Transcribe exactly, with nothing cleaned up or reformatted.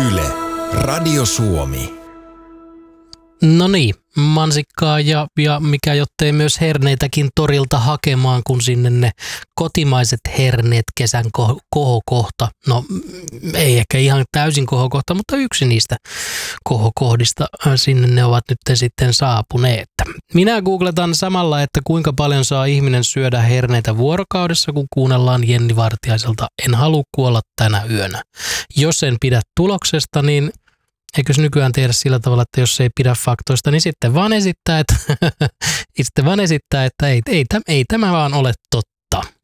Yle, Radio Suomi. No niin, mansikkaa ja, ja mikä jottei myös herneitäkin torilta hakemaan, kun sinne ne kotimaiset herneet kesän ko- kohokohta. No ei ehkä ihan täysin kohokohta, mutta yksi niistä kohokohdista sinne ne ovat nyt sitten saapuneet. Minä googletan samalla, että kuinka paljon saa ihminen syödä herneitä vuorokaudessa, kun kuunnellaan Jenni Vartiaiselta En halua kuolla tänä yönä. Jos en pidä tuloksesta, niin eikös nykyään tehdä sillä tavalla, että jos ei pidä faktoista, niin sitten vaan esittää, että, sitten vaan esittää, että ei, ei, ei tämä vaan ole totta.